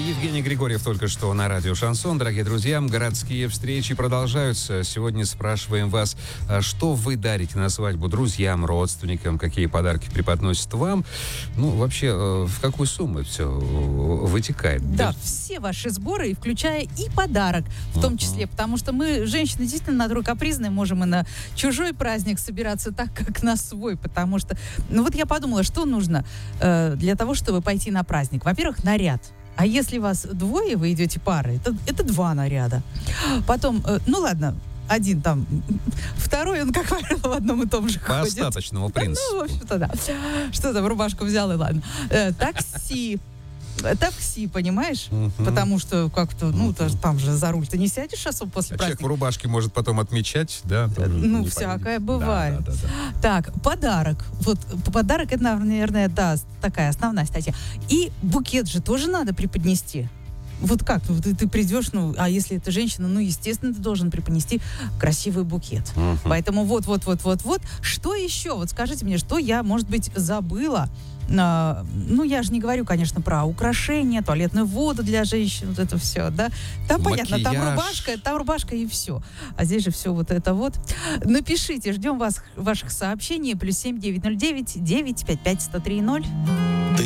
Евгений Григорьев только что на радио «Шансон». Дорогие друзья, городские встречи продолжаются. Сегодня спрашиваем вас, что вы дарите на свадьбу друзьям, родственникам, какие подарки преподносят вам. Ну, вообще, в какую сумму это все вытекает? Да, все ваши сборы, включая и подарок в том числе, потому что мы, женщины, действительно натура капризные, можем и на чужой праздник собираться так, как на свой, потому что, ну вот я подумала, что нужно для того, чтобы пойти на праздник. Во-первых, наряд. А если вас двое, вы идете парой, это 2 наряда. Потом, ну ладно, один там, второй, он, как правило, в одном и том же По ходит. остаточному принципу. Ну, в общем-то, да. Что там, рубашку взял, и ладно. Такси, понимаешь? Потому что как-то, ну, там же за руль ты не сядешь особо после Человек праздника. в рубашке может потом отмечать, да? Ну, всякое бывает. Да. Так, подарок. Вот подарок, это, наверное, да, такая основная статья. И букет же тоже надо преподнести. Вот как? Ты придешь, ну, а если это женщина, ну, естественно, ты должен преподнести красивый букет. Поэтому вот. Что еще? Вот скажите мне, что я, может быть, забыла? Ну, я же не говорю, конечно, про украшения, туалетную воду для женщин, вот это все, да. Там понятно, там рубашка и все. А здесь же все вот это вот. Напишите, ждем вас, ваших сообщений. +7 909 955 1030.